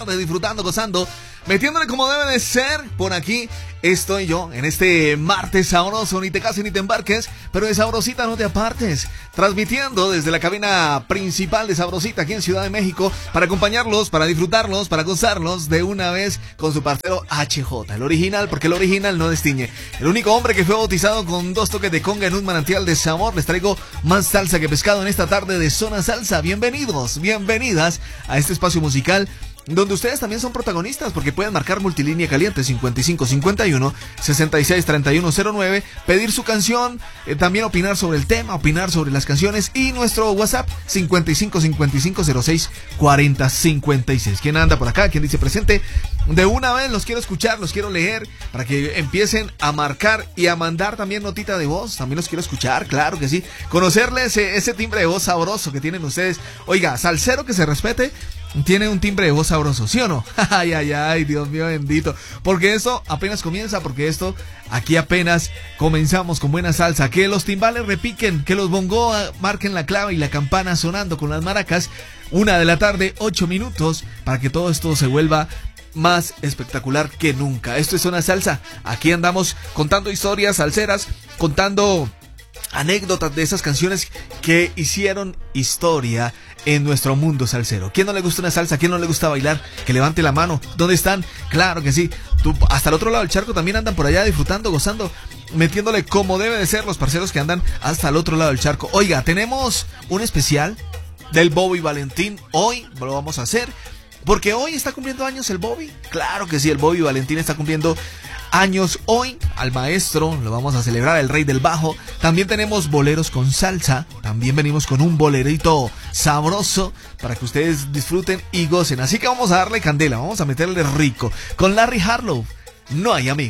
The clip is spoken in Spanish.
disfrutando, gozando, metiéndole como debe de ser. Por aquí estoy yo en este martes sabroso. Ni te cases ni te embarques, pero de Sabrosita no te apartes. Transmitiendo desde la cabina principal de Sabrosita aquí en Ciudad de México, para acompañarlos, para disfrutarlos, para gozarlos de una vez con su parcero HJ, el original, porque el original no destiñe. El único hombre que fue bautizado con 2 toques de conga en un manantial de sabor. Les traigo más salsa que pescado en esta tarde de Zona Salsa. Bienvenidos, bienvenidas a este espacio musical donde ustedes también son protagonistas, porque pueden marcar multilínea caliente 5551 663109, pedir su canción, también opinar sobre el tema, opinar sobre las canciones, y nuestro WhatsApp 5555064056. ¿Quién anda por acá? ¿Quién dice presente? De una vez los quiero escuchar, los quiero leer, para que empiecen a marcar y a mandar también notita de voz. También los quiero escuchar, claro que sí, conocerles ese timbre de voz sabroso que tienen ustedes. Oiga, salsero que se respete tiene un timbre de voz sabroso, ¿sí o no? Ay, ay, ay, Dios mío bendito. Porque esto apenas comienza, porque esto aquí apenas comenzamos con buena salsa. Que los timbales repiquen, que los bongos marquen la clave y la campana sonando con las maracas. 1 de la tarde, 8 minutos, para que todo esto se vuelva más espectacular que nunca. Esto es Zona Salsa. Aquí andamos contando historias salseras, contando anécdotas de esas canciones que hicieron historia en nuestro mundo salsero. ¿Quién no le gusta una salsa? ¿Quién no le gusta bailar? Que levante la mano. ¿Dónde están? Claro que sí. Hasta el otro lado del charco también andan por allá disfrutando, gozando, metiéndole como debe de ser los parceros que andan hasta el otro lado del charco. Oiga, tenemos un especial del Bobby Valentín. Hoy lo vamos a hacer porque hoy está cumpliendo años el Bobby. Claro que sí, el Bobby Valentín está cumpliendo años hoy. Al maestro lo vamos a celebrar, el rey del bajo. También tenemos boleros con salsa. También venimos con un bolerito sabroso para que ustedes disfruten y gocen. Así que vamos a darle candela, vamos a meterle rico con Larry Harlow. No hay amigo.